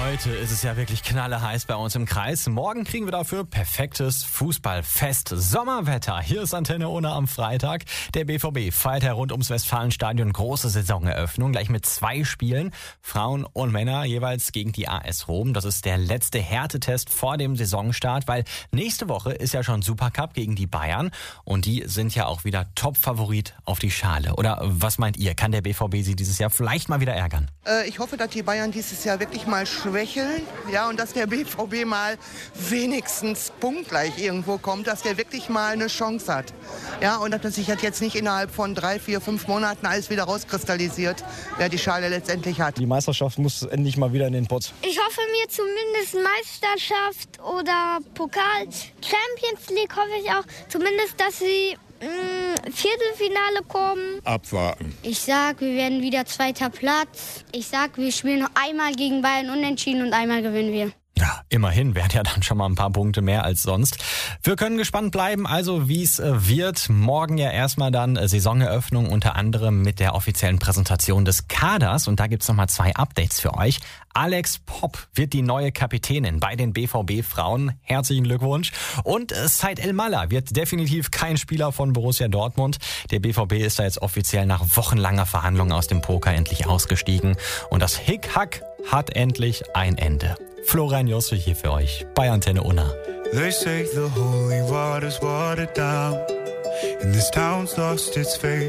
Heute ist es ja wirklich knalleheiß bei uns im Kreis. Morgen kriegen wir dafür perfektes Fußballfest. Sommerwetter. Hier ist Antenne Unna am Freitag. Der BVB feiert ja rund ums Westfalenstadion große Saisoneröffnung. Gleich mit 2 Spielen. Frauen und Männer jeweils gegen die AS Rom. Das ist der letzte Härtetest vor dem Saisonstart, weil nächste Woche ist ja schon Supercup gegen die Bayern. Und die sind ja auch wieder Top-Favorit auf die Schale. Oder was meint ihr? Kann der BVB sie dieses Jahr vielleicht mal wieder ärgern? Ich hoffe, dass die Bayern dieses Jahr wirklich mal schwächeln, ja, und dass der BVB mal wenigstens punktgleich irgendwo kommt, dass der wirklich mal eine Chance hat. Ja, und dass sich das jetzt nicht innerhalb von 3, 4, 5 Monaten alles wieder rauskristallisiert, wer die Schale letztendlich hat. Die Meisterschaft muss endlich mal wieder in den Pott. Ich hoffe mir zumindest Meisterschaft oder Pokal. Champions League hoffe ich auch zumindest, dass sie Viertelfinale kommen. Abwarten. Ich sag, wir werden wieder 2. Platz. Ich sag, wir spielen noch einmal gegen Bayern unentschieden und einmal gewinnen wir. Ja, immerhin wären ja dann schon mal ein paar Punkte mehr als sonst. Wir können gespannt bleiben, also wie es wird. Morgen ja erstmal dann Saisoneröffnung, unter anderem mit der offiziellen Präsentation des Kaders. Und da gibt's nochmal 2 Updates für euch. Alex Popp wird die neue Kapitänin bei den BVB-Frauen. Herzlichen Glückwunsch. Und Said El-Mallah wird definitiv kein Spieler von Borussia Dortmund. Der BVB ist da jetzt offiziell nach wochenlanger Verhandlung aus dem Poker endlich ausgestiegen. Und das Hickhack hat endlich ein Ende. Florian Josse hier für euch bei Antenne Unna. They say the holy water's watered down and this town's lost its faith.